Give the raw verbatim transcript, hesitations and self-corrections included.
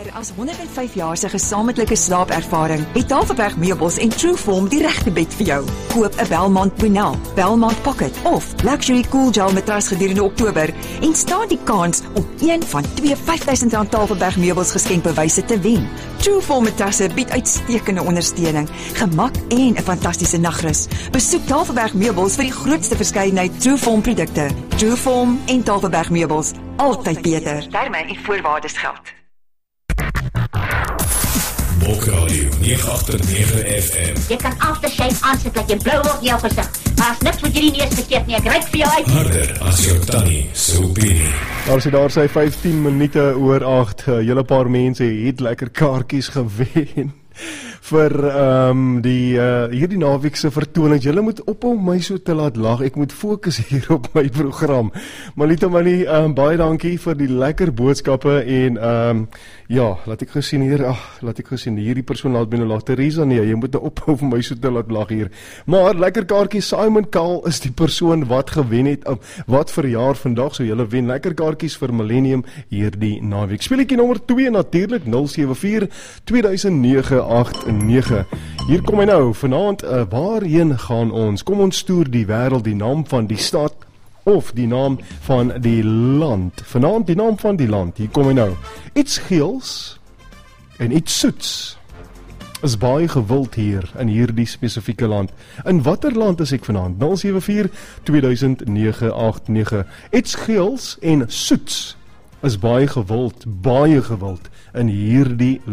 Meer as honderd en vyf jaar se gesamentlike slaapervaring het Tafelberg Meubels en Trueform die regte bed vir jou. Koop 'n Belmont Bonel, Belmont Pocket of Luxury Cool Gel matras gedurende Oktober en staan die kans om een van twee vyf duisend rand Tafelberg Meubels geskenkbewyse te wen. Trueform matrasse bied uitstekende ondersteuning, gemak en 'n fantastiese nagrus. Besoek Tafelberg Meubels vir die grootste verskeidenheid Trueform produkte. Trueform en Tafelberg Meubels, altyd beter. Terme en voorwaardes geld. Mokradio nege agt nege F M. Jy kan aftershave aansit dat jy blou word in jou gesig. Maar as niks wat jy nie eens verkeerd nie, ek ryk vir jou uit. Harder as jou tannie, so opinie. Daar sê daar sy vyftien minute oor agt. Julle paar mense het lekker kaartjies gewen vir um, die uh, hierdie naweek se vertoning. Julle moet ophou om my so te laat lag. Ek moet fokus hier op my program. Malita Manie, um, baie dankie vir die lekker boodskappe en um, ja, laat ek gesien hier, ag, laat ek gesien hierdie persoon laat binne lag. Teresa, nee, jy moet nou ophou vir my so te laat lag hier. Maar lekker kaartjies, Simon Kahl is die persoon wat gewen het, um, wat verjaar vandag, so julle wen lekker kaartjies vir Millennium hierdie naweek. Speletjie nommer twee natuurlik nul sewe vier twee duisend nege agt nege. Hier kom hy nou, vanaand, uh, waarheen gaan ons? Kom ons toer die wêreld, die naam van die stad of die naam van die land. Vanaand die naam van die land, hier kom hy nou. Iets geels en iets soets is baie gewild hier in hierdie spesifieke land. In watter land is ek vanaand? nul sewe vier twee duisend nege agt nege. Iets geels en soets is baie gewild, baie gewild in hierdie